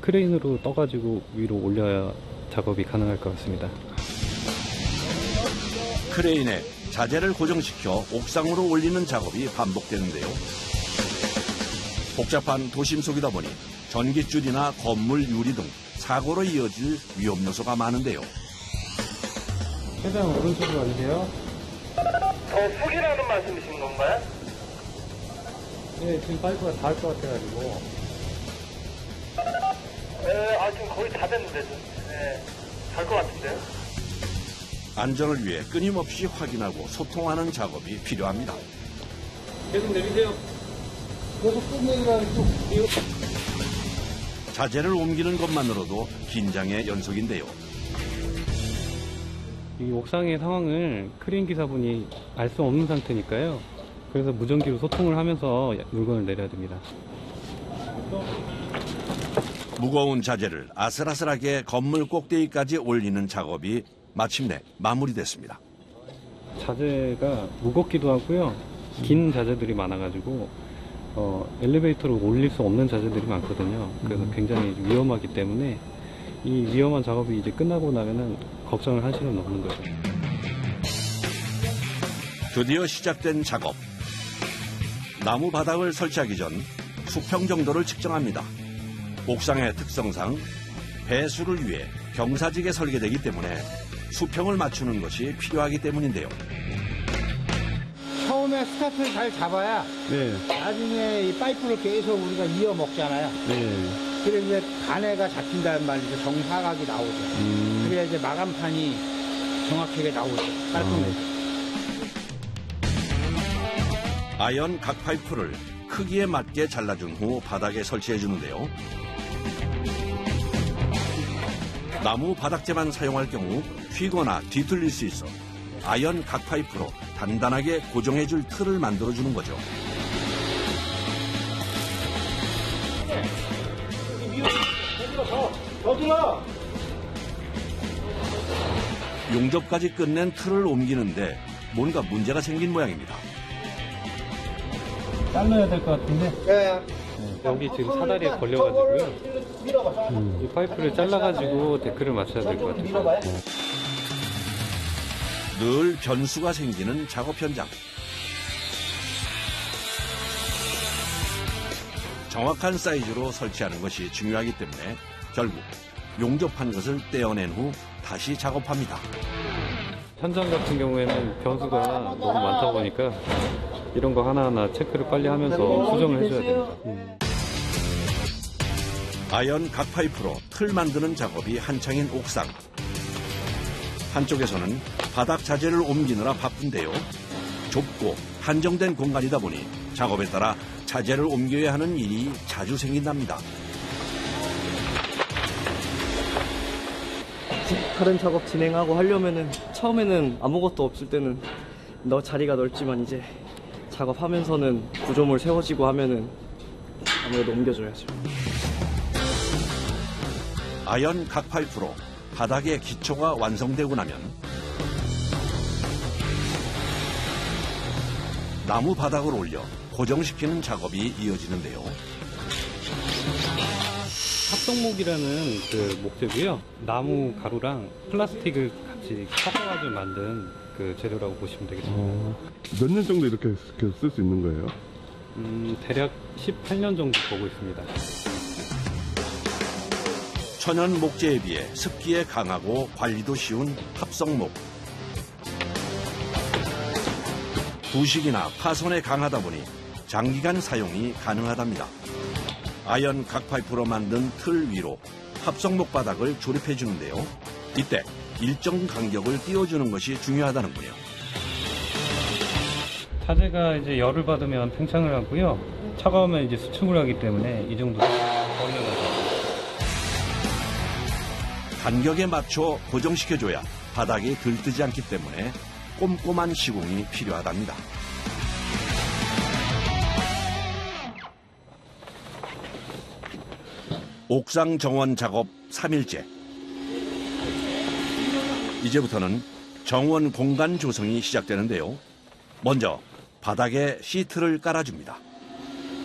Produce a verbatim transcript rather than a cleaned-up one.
크레인으로 떠가지고 위로 올려야 작업이 가능할 것 같습니다. 크레인에 자재를 고정시켜 옥상으로 올리는 작업이 반복되는데요. 복잡한 도심 속이다 보니 전깃줄이나 건물 유리 등 사고로 이어질 위험 요소가 많은데요. 회장 오른쪽으로 와주세요. 더 숙이라는 말씀이신 건가요? 네, 지금 파이프가 닿을 것 같아가지고. 네, 아 지금 거의 다 됐는데 좀. 네, 갈 것 같은데요. 안전을 위해 끊임없이 확인하고 소통하는 작업이 필요합니다. 계속 내리세요. 계속 끝내기라는 쭉. 자재를 옮기는 것만으로도 긴장의 연속인데요. 이 옥상의 상황을 크레인 기사분이 알 수 없는 상태니까요. 그래서 무전기로 소통을 하면서 물건을 내려야 됩니다. 무거운 자재를 아슬아슬하게 건물 꼭대기까지 올리는 작업이 마침내 마무리됐습니다. 자재가 무겁기도 하고요. 긴 자재들이 많아가지고 어, 엘리베이터로 올릴 수 없는 자재들이 많거든요. 그래서 굉장히 위험하기 때문에 이 위험한 작업이 이제 끝나고 나면은 걱정을 할 필요는 없는 거죠. 드디어 시작된 작업. 나무 바닥을 설치하기 전 수평 정도를 측정합니다. 옥상의 특성상 배수를 위해 경사지게 설계되기 때문에 수평을 맞추는 것이 필요하기 때문인데요. 처음에 스타트를 잘 잡아야 네. 나중에 이 파이프를 계속 우리가 이어 먹잖아요. 네. 그래서 이제 간해가 잡힌다는 말이죠. 정사각이 나오죠. 음. 그래야 이제 마감판이 정확하게 나오죠. 깔끔해져. 아. 아연 각 파이프를 크기에 맞게 잘라준 후 바닥에 설치해 주는데요. 나무 바닥재만 사용할 경우 휘거나 뒤틀릴 수 있어 아연 각 파이프로 단단하게 고정해 줄 틀을 만들어 주는 거죠. 용접까지 끝낸 틀을 옮기는데 뭔가 문제가 생긴 모양입니다. 잘라야 될 것 같은데. 네. 네, 여기 지금 사다리에 걸려가지고요. 음. 이 파이프를 잘라가지고 데크를 맞춰야 될 것 같아요. 늘 변수가 생기는 작업 현장. 정확한 사이즈로 설치하는 것이 중요하기 때문에 결국 용접한 것을 떼어낸 후 다시 작업합니다. 현장 같은 경우에는 변수가 너무 많다 보니까 이런 거 하나하나 체크를 빨리 하면서 수정을 해줘야 됩니다. 음. 아연 각 파이프로 틀 만드는 작업이 한창인 옥상. 한쪽에서는 바닥 자재를 옮기느라 바쁜데요. 좁고 한정된 공간이다 보니 작업에 따라 자재를 옮겨야 하는 일이 자주 생긴답니다. 다른 작업 진행하고 하려면은 처음에는 아무것도 없을 때는 너 자리가 넓지만 이제 작업하면서는 구조물 세워지고 하면은 아무래도 옮겨줘야죠. 아연 각 파이프로 바닥의 기초가 완성되고 나면 나무 바닥을 올려 고정시키는 작업이 이어지는데요. 합성목이라는 그 목재고요. 나무 가루랑 플라스틱을 같이 섞어가지고 만든 그 재료라고 보시면 되겠습니다. 어, 몇 년 정도 이렇게 쓸 수 있는 거예요? 음, 대략 십팔 년 정도 보고 있습니다. 천연 목재에 비해 습기에 강하고 관리도 쉬운 합성목. 부식이나 파손에 강하다 보니 장기간 사용이 가능하답니다. 아연 각 파이프로 만든 틀 위로 합성목 바닥을 조립해 주는데요. 이때 일정 간격을 띄워주는 것이 중요하다는군요. 자재가 이제 열을 받으면 팽창을 하고요. 차가우면 이제 수축을 하기 때문에 이 정도 거리가 나죠. 간격에 맞춰 고정시켜줘야 바닥이 들뜨지 않기 때문에 꼼꼼한 시공이 필요하답니다. 옥상 정원 작업 삼 일째. 이제부터는 정원 공간 조성이 시작되는데요. 먼저 바닥에 시트를 깔아줍니다.